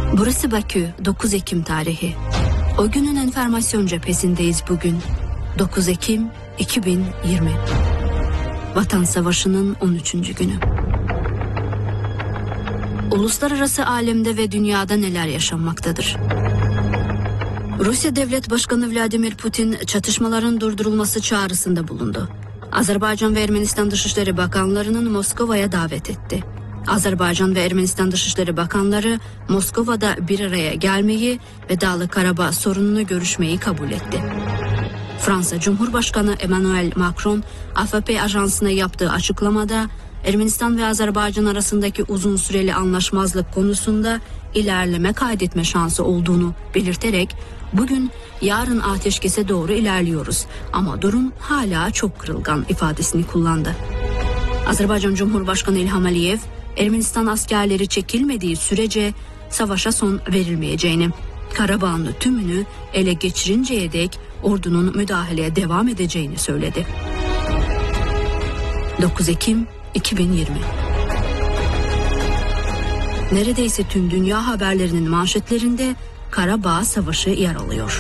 Burası Bakü, 9 Ekim tarihi. O günün enformasyon cephesindeyiz bugün. 9 Ekim 2020. Vatan Savaşı'nın 13. günü. Uluslararası alemde ve dünyada neler yaşanmaktadır? Rusya Devlet Başkanı Vladimir Putin çatışmaların durdurulması çağrısında bulundu. Azerbaycan ve Ermenistan Dışişleri Bakanlarının Moskova'ya davet etti. Azerbaycan ve Ermenistan Dışişleri Bakanları Moskova'da bir araya gelmeyi ve Dağlık Karabağ sorununu görüşmeyi kabul etti. Fransa Cumhurbaşkanı Emmanuel Macron, AFP ajansına yaptığı açıklamada Ermenistan ve Azerbaycan arasındaki uzun süreli anlaşmazlık konusunda ilerleme kaydetme şansı olduğunu belirterek bugün yarın ateşkese doğru ilerliyoruz ama durum hala çok kırılgan ifadesini kullandı. Azerbaycan Cumhurbaşkanı İlham Aliyev, Ermenistan askerleri çekilmediği sürece savaşa son verilmeyeceğini, Karabağ'ın tümünü ele geçirinceye dek ordunun müdahaleye devam edeceğini söyledi. 9 Ekim 2020. Neredeyse tüm dünya haberlerinin manşetlerinde Karabağ Savaşı yer alıyor.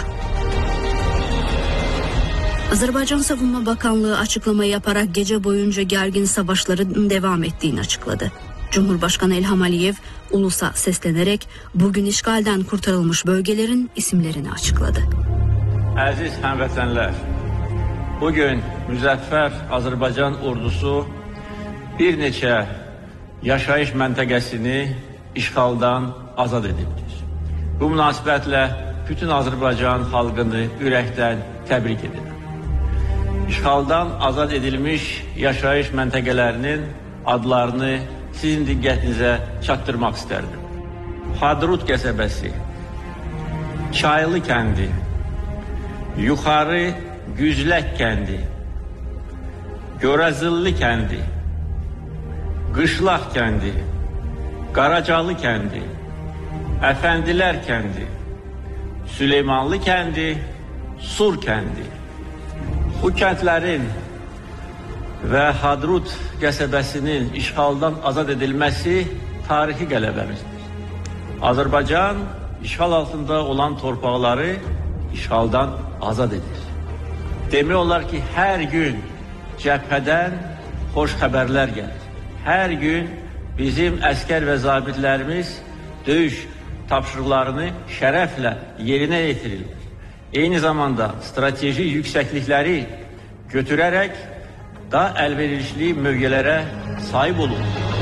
Azerbaycan Savunma Bakanlığı açıklama yaparak gece boyunca gergin savaşların devam ettiğini açıkladı. Cumhurbaşkanı İlham Aliyev ulusa seslenerek bugün işgalden kurtarılmış bölgelerin isimlerini açıkladı. Aziz həmvətənlər, bugün müzəffər Azərbaycan ordusu bir neçə yaşayış məntəqəsini işğaldan azad edildi. Bu münasibətlə bütün Azərbaycan xalqını ürəkdən təbrik edirəm. İşğaldan azad edilmiş yaşayış məntəqələrinin adlarını sizin diqqətinizə çatdırmaq istərdim. Hadrut qəsəbəsi, Çaylı kəndi, Yuxarı Güzlək kəndi, Görəzilli kəndi, Qışlaq kəndi, Qaracalı kəndi, Əfəndilər kəndi, Süleymanlı kəndi, Sur kəndi. Bu kəndlərin və Hadrut qəsəbəsinin işğaldan azad edilməsi tarixi qələbəmizdir. Azərbaycan işğal altında olan torpaqları işğaldan azad edir. Demək olar ki, hər gün cəbhədən xoş xəbərlər gəlir. Hər gün bizim əskər və zabitlərimiz döyüş tapşırıqlarını şərəflə yerinə yetirirlər. Eyni zamanda strateji yüksəklikləri götürərək daha əlverişli mövqelərə sahib olur.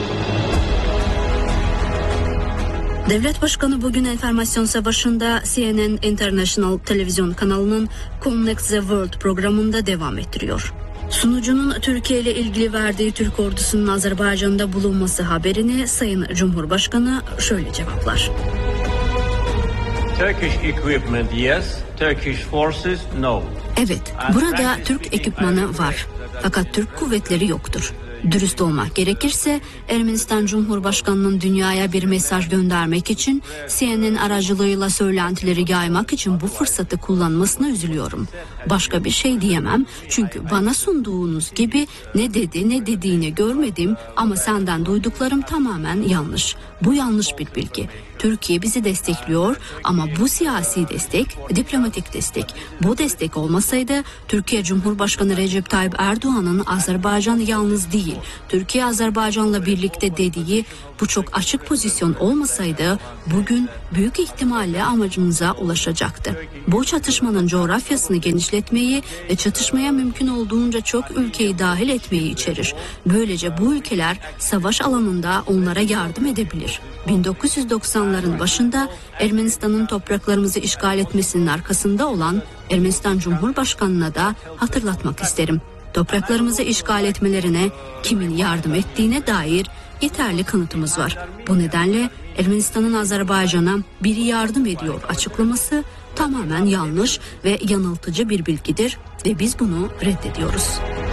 Devlet Başkanı bugün enformasyon savaşında CNN International televizyon kanalının Connect the World programında devam ettiriyor. Sunucunun Türkiye ile ilgili verdiği Türk ordusunun Azerbaycan'da bulunması haberini Sayın Cumhurbaşkanı şöyle cevaplar. Turkish equipment yes, Turkish forces no. Evet, burada Türk ekipmanı var. Fakat Türk kuvvetleri yoktur. Dürüst olmak gerekirse Ermenistan Cumhurbaşkanı'nın dünyaya bir mesaj göndermek için CNN aracılığıyla söylentileri yaymak için bu fırsatı kullanmasına üzülüyorum. Başka bir şey diyemem çünkü bana sunduğunuz gibi ne dedi ne dediğini görmedim ama senden duyduklarım tamamen yanlış. Bu yanlış bir bilgi. Türkiye bizi destekliyor ama bu siyasi destek, diplomatik destek. Bu destek olmasaydı Türkiye Cumhurbaşkanı Recep Tayyip Erdoğan'ın Azerbaycan yalnız değil, Türkiye Azerbaycan'la birlikte dediği bu çok açık pozisyon olmasaydı bugün büyük ihtimalle amacımıza ulaşacaktı. Bu çatışmanın coğrafyasını genişletmeyi ve çatışmaya mümkün olduğunca çok ülkeyi dahil etmeyi içerir. Böylece bu ülkeler savaş alanında onlara yardım edebilir. 1990'ların başında Ermenistan'ın topraklarımızı işgal etmesinin arkasında olan Ermenistan Cumhurbaşkanı'na da hatırlatmak isterim. Topraklarımızı işgal etmelerine kimin yardım ettiğine dair yeterli kanıtımız var. Bu nedenle Ermenistan'ın Azerbaycan'a biri yardım ediyor açıklaması tamamen yanlış ve yanıltıcı bir bilgidir ve biz bunu reddediyoruz.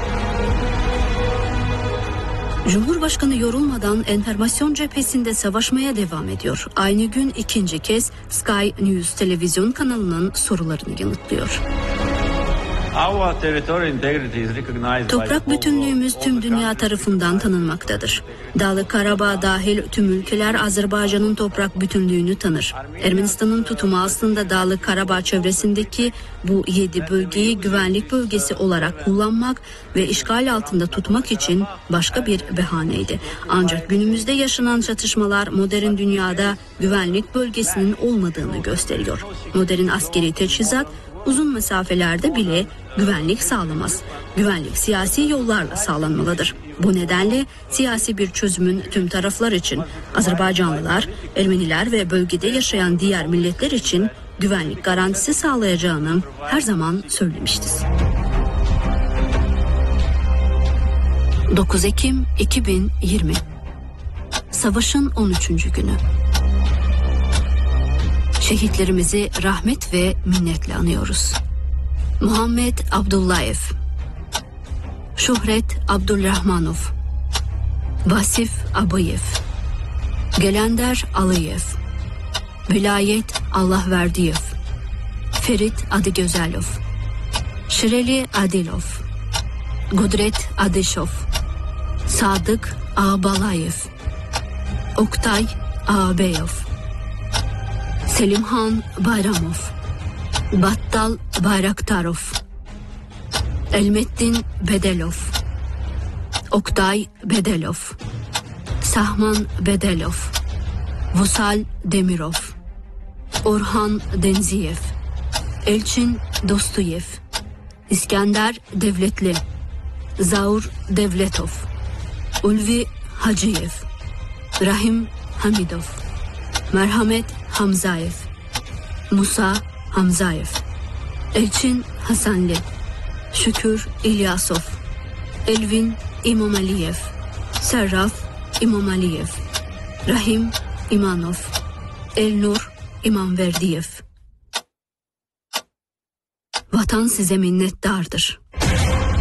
Cumhurbaşkanı yorulmadan enformasyon cephesinde savaşmaya devam ediyor. Aynı gün ikinci kez Sky News televizyon kanalının sorularını yanıtlıyor. Our territorial integrity is recognized by Toprak bütünlüğümüz tüm dünya tarafından tanınmaktadır. Dağlık Karabağ dahil tüm ülkeler Azerbaycan'ın toprak bütünlüğünü tanır. Ermenistan'ın tutumu aslında Dağlık Karabağ çevresindeki bu 7 bölgeyi güvenlik bölgesi olarak kullanmak ve işgal altında tutmak için başka bir bahaneydi. Ancak günümüzde yaşanan çatışmalar modern dünyada güvenlik bölgesinin olmadığını gösteriyor. Modern askeri teçhizat uzun mesafelerde bile güvenlik sağlamaz. Güvenlik siyasi yollarla sağlanmalıdır. Bu nedenle siyasi bir çözümün tüm taraflar için, Azerbaycanlılar, Ermeniler ve bölgede yaşayan diğer milletler için güvenlik garantisi sağlayacağını her zaman söylemiştir. 9 Ekim 2020 Savaşın 13. günü. Şehitlerimizi rahmet ve minnetle anıyoruz. Muhammed Abdullayev, Şuhret Abdurrahmanov, Vasif Abayev, Gelender Aliyev, Vilayet Allahverdiyev, Ferit Adigözelov, Şireli Adilov, Gudret Adişov, Sadık Ağbalayev, Oktay Ağabeyov, Selimhan Bayramov, Battal Bayraktarov, Elmettin Bedelov, Oktay Bedelov, Sahman Bedelov, Vusal Demirov, Orhan Denziyev, Elçin Dostuyev, İskender Devletli, Zaur Devletov, Ulvi Hacıyev, Rahim Hamidov, Merhamet Hamzayev, Musa Hamzayev, Elçin Hasanli, Şükür İlyasov, Elvin İmamaliyev, Serraf İmamaliyev, Rahim İmanov, Elnur İmamverdiyev. Vatan size minnettardır.